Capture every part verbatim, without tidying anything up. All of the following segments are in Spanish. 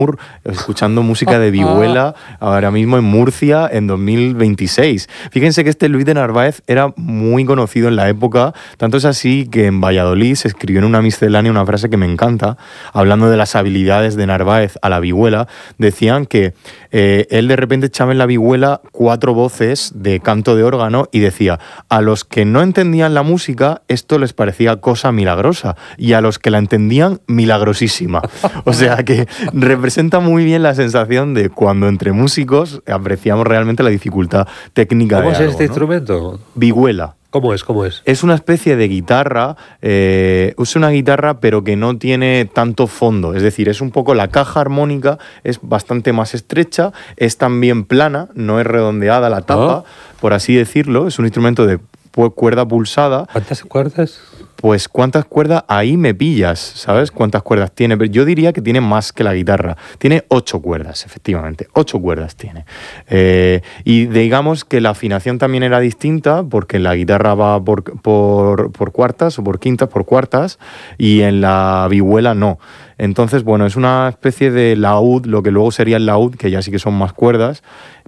escuchando música de vihuela ahora mismo en Murcia en dos mil veintiséis. Fíjense que este Luis de Narváez era muy conocido en la época, tanto es así que en Valladolid se escribió en una miscelánea una frase que me encanta, hablando de las habilidades de Narváez a la vihuela. Decían que eh, él de repente echaba en la vihuela cuatro voces de canto de órgano y decía, a los que no entendían la música esto les parecía cosa milagrosa y a los que la entendían milagrosísima. O sea que representa muy bien la sensación de cuando entre músicos apreciamos realmente la dificultad técnica de algo. ¿Cómo es este ¿no? instrumento? Vihuela. ¿Cómo es? ¿Cómo es? Es una especie de guitarra, eh, usa una guitarra pero que no tiene tanto fondo, es decir, es un poco la caja armónica, es bastante más estrecha, es también plana, no es redondeada la tapa, ¿Ah? por así decirlo, es un instrumento de cuerda pulsada. ¿Cuántas cuerdas? Pues cuántas cuerdas, ahí me pillas, ¿sabes? Cuántas cuerdas tiene, pero yo diría que tiene más que la guitarra. Tiene ocho cuerdas, efectivamente, ocho cuerdas tiene. Eh, y digamos que la afinación también era distinta, porque la guitarra va por, por, por cuartas o por quintas, por cuartas, y en la vihuela no. Entonces, bueno, es una especie de laúd, lo que luego sería el laúd, que ya sí que son más cuerdas,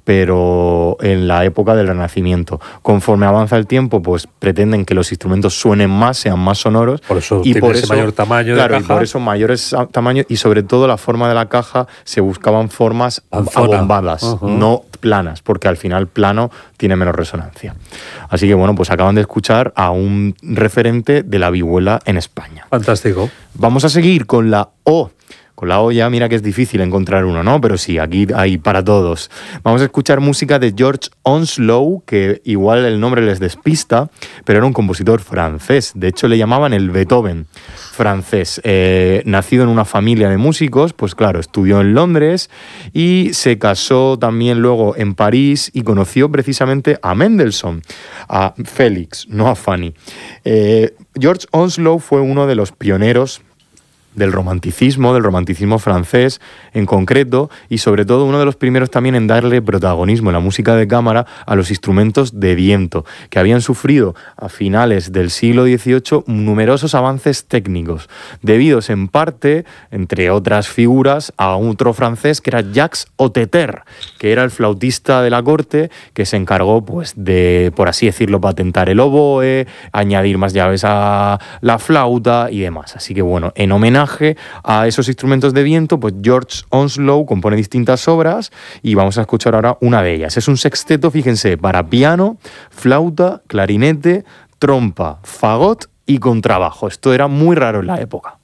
pero en la época del Renacimiento. Conforme avanza el tiempo, pues pretenden que los instrumentos suenen más, sean más sonoros. Por eso y tiene por ese eso, mayor tamaño claro, de y caja. por eso mayores tamaños y sobre todo la forma de la caja se buscaban formas Anzona. abombadas, Uh-huh. no planas, porque al final plano tiene menos resonancia. Así que bueno, pues acaban de escuchar a un referente de la vihuela en España. Fantástico. Vamos a seguir con la O. Con la O ya, mira que es difícil encontrar uno, ¿no? Pero sí, aquí hay para todos. Vamos a escuchar música de George Onslow, que igual el nombre les despista, pero era un compositor francés. De hecho, le llamaban el Beethoven francés. Eh, nacido en una familia de músicos, pues claro, estudió en Londres y se casó también luego en París y conoció precisamente a Mendelssohn, a Félix, no a Fanny. Eh, George Onslow fue uno de los pioneros del romanticismo, del romanticismo francés en concreto, y sobre todo uno de los primeros también en darle protagonismo en la música de cámara a los instrumentos de viento, que habían sufrido a finales del siglo dieciocho numerosos avances técnicos, debidos en parte, entre otras figuras, a otro francés que era Jacques Oteter, que era el flautista de la corte, que se encargó, pues, de, por así decirlo, patentar el oboe, añadir más llaves a la flauta y demás. Así que bueno, en homenaje a esos instrumentos de viento, pues George Onslow compone distintas obras y vamos a escuchar ahora una de ellas. Es un sexteto, fíjense, para piano, flauta, clarinete, trompa, fagot y contrabajo. Esto era muy raro en la época.